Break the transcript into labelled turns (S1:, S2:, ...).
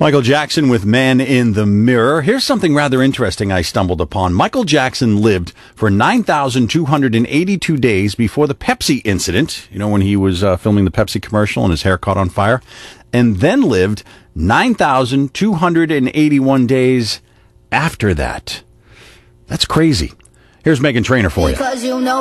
S1: Michael Jackson with Man in the Mirror. Here's something rather interesting I stumbled upon. Michael Jackson lived for 9,282 days before the Pepsi incident, when he was filming the Pepsi commercial and his hair caught on fire, and then lived 9,281 days after that. That's crazy. Here's Meghan Trainor for you.